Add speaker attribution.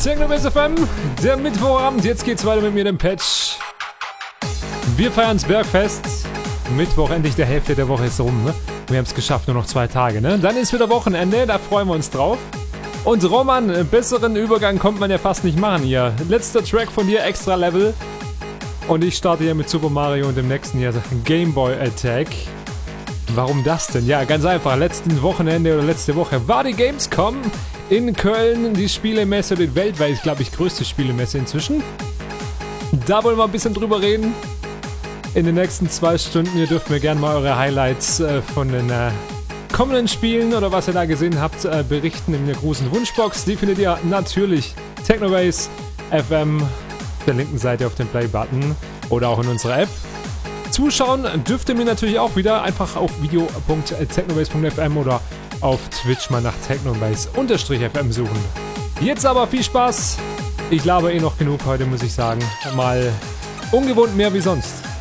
Speaker 1: Technobase FM, der Mittwochabend. Jetzt geht's weiter mit mir, dem Patch. Wir feiern das Bergfest. Mittwoch, endlich der Hälfte der Woche ist rum, ne? Wir haben es geschafft, nur noch 2 Tage, ne? Dann ist wieder Wochenende, da freuen wir uns drauf. Und Roman, besseren Übergang kommt man ja fast nicht machen hier. Letzter Track von dir, Extra Level. Und ich starte hier mit Super Mario und dem nächsten hier Game Boy Attack. Warum das denn? Ja, ganz einfach. Letzten Wochenende oder letzte Woche war die Gamescom in Köln, die Spielemesse, die weltweit, glaube ich, größte Spielemesse inzwischen. Da wollen wir ein bisschen drüber reden. In den nächsten 2 Stunden, ihr dürft mir gerne mal eure Highlights von den kommenden Spielen oder was ihr da gesehen habt, berichten in der großen Wunschbox. Die findet ihr natürlich Technobase FM auf der linken Seite auf dem Play-Button oder auch in unserer App. Zuschauen dürft ihr mir natürlich auch wieder einfach auf video.technobase.fm oder auf Twitch mal nach technobase_fm suchen. Jetzt aber viel Spaß. Ich laber noch genug heute, muss ich sagen. Mal ungewohnt mehr wie sonst.